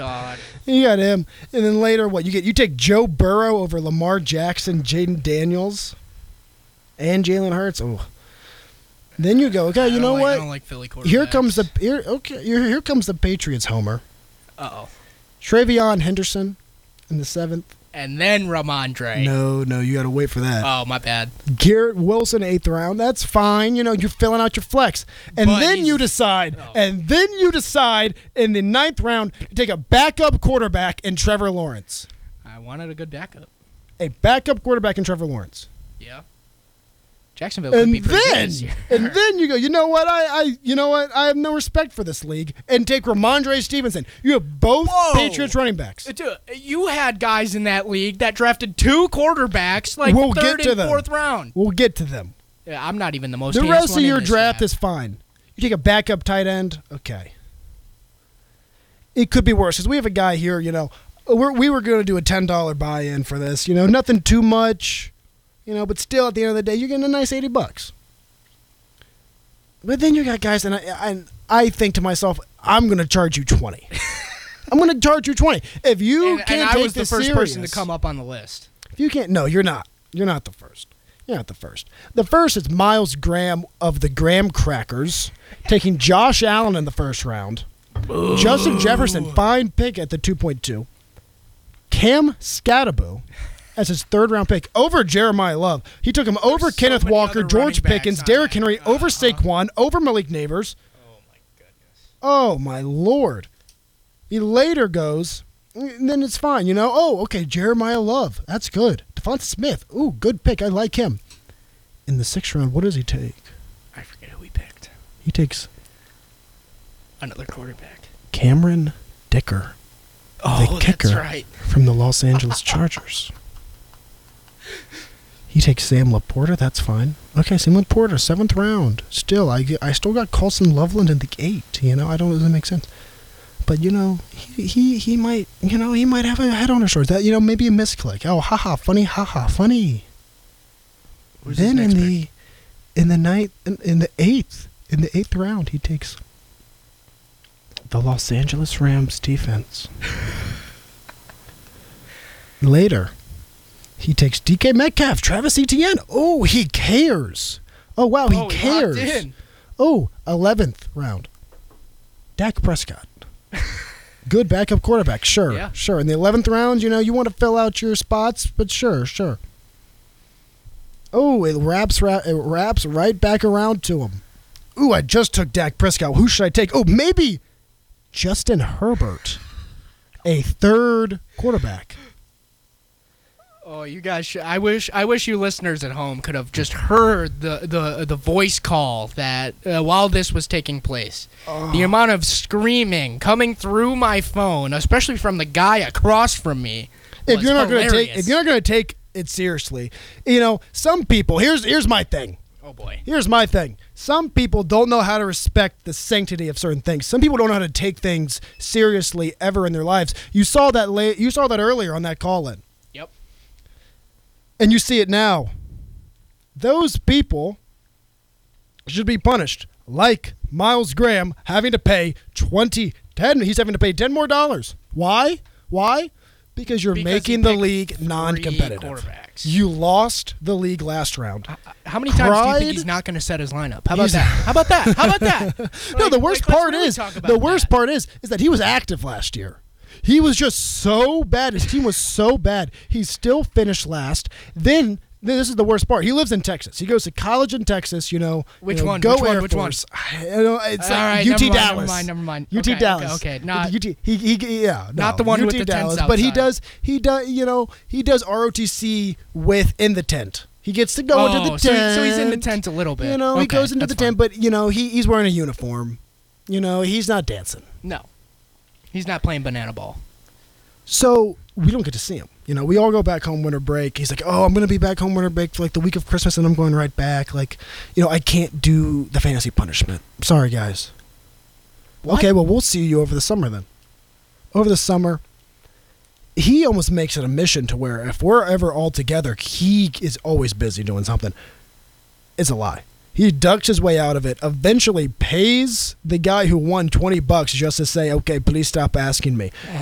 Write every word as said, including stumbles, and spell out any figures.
God. You got him. And then later, what? You get you take Joe Burrow over Lamar Jackson, Jaden Daniels, and Jalen Hurts. Oh. Then you go, okay, you know like, what? I don't like Philly quarterbacks. Here comes the here, okay, here, here comes the Patriots homer. Uh-oh. Travion Henderson in the seventh. And then Ramondre. No, no, you got to wait for that. Oh, my bad. Garrett Wilson, eighth round. That's fine. You know, you're filling out your flex. And But then he's- you decide, Oh. and then you decide in the ninth round to take a backup quarterback in Trevor Lawrence. I wanted a good backup. A backup quarterback in Trevor Lawrence. Yeah. Jacksonville could And be pretty good then, this year. and then you go, you know what? I, I, you know what? I have no respect for this league. And take Ramondre Stevenson. You have both Whoa. Patriots running backs. Dude, you had guys in that league that drafted two quarterbacks like We'll third get to and them. fourth round. We'll get to them. Yeah, I'm not even the most The heinous rest of one in your this draft is fine. You take a backup tight end, okay. It could be worse because we have a guy here. You know, we're, we were going to do a ten dollar buy-in for this. You know, nothing too much. You know, but still, at the end of the day, you're getting a nice eighty bucks. But then you got guys, and I, I, I think to myself, I'm going to charge you twenty. I'm going to charge you twenty. If you And, can't and I take was the this first serious, person to come up on the list. If you can't, no, you're not. You're not the first. You're not the first. The first is Miles Graham of the Graham Crackers, taking Josh Allen in the first round. Ooh. Justin Jefferson, fine pick at the two point two. Cam Scatterbo as his third round pick over Jeremiah Love. He took him There's over so Kenneth many Walker, other George running backs Pickens, on Derrick that. Henry, over Uh-huh. Saquon, over Malik Neighbors. Oh, my goodness. Oh, my Lord. He later goes, and then it's fine, you know. Oh, okay, Jeremiah Love. That's good. Devonta Smith. Ooh, good pick. I like him. In the sixth round, what does he take? I forget who we picked. He takes Another quarterback. Cameron Dicker, Oh, the kicker that's right. from the Los Angeles Chargers. He takes Sam Laporta. That's fine. Okay, Sam Laporta, seventh round. Still, I, I still got Colson Loveland in the eight. You know, I don't. It doesn't make sense. But you know, he, he he might. You know, he might have a head on his shoulders. That you know, maybe a misclick. Oh, haha, funny, haha, funny. Who's his Then in next the in the ninth, in, in the eighth, in the eighth round, he takes the Los Angeles Rams defense. Later, he takes D K Metcalf, Travis Etienne. Oh, he cares. Oh, wow, he Oh, he cares. locked in. Oh, eleventh round. Dak Prescott. Good backup quarterback, sure, Yeah. sure. In the eleventh round, you know, you want to fill out your spots, but sure, sure. Oh, it wraps, ra- it wraps right back around to him. Ooh, I just took Dak Prescott. Who should I take? Oh, maybe Justin Herbert, a third quarterback. Oh, you guys! Should, I wish I wish you listeners at home could have just heard the the the voice call that uh, while this was taking place. Oh. The amount of screaming coming through my phone, especially from the guy across from me. If was you're not going to take, hilarious. if you're not going to take it seriously, you know, some people. Here's here's my thing. Oh boy. Here's my thing. Some people don't know how to respect the sanctity of certain things. Some people don't know how to take things seriously ever in their lives. You saw that la- You saw that earlier on that call-in. Yep. And you see it now. Those people should be punished, like Miles Graham having to pay twenty, ten. He's having to pay ten more dollars. Why? Why? Because you're Because he making the picked league three non-competitive. quarterbacks. You lost the league last round. Uh, How many times do you Pride- think he's not going to set his lineup? How about He's- that? How about that? How about that? No, Like- the worst like, let's part really is talk the about worst that. part is is that he was active last year. He was just so bad. His team was so bad. He still finished last. Then this is the worst part. He lives in Texas. He goes to college in Texas. You know, Which you know, one? Go Which one? Air Which one? Force. I don't know, it's All like right, U T never mind, Dallas. never mind, never mind. U T Okay, Dallas. okay, okay, not- U T. He, he, yeah, no, Not the one U with T the tents Dallas, but he outside. does. He does. You know, he does R O T C within the tent. He gets to go Oh, into the so, tent. so he's in the tent a little bit. You know, he Okay, goes into that's the tent, fine. but you know, he he's wearing a uniform. You know, he's not dancing. No, he's not playing banana ball. So we don't get to see him. You know, we all go back home winter break. He's like, oh, I'm going to be back home winter break for like the week of Christmas, and I'm going right back. Like, you know, I can't do the fantasy punishment. Sorry, guys. What? Okay, well, we'll see you over the summer then. Over the summer, he almost makes it a mission to where if we're ever all together, he is always busy doing something. It's a lie. He ducks his way out of it, eventually pays the guy who won twenty bucks just to say, okay, please stop asking me.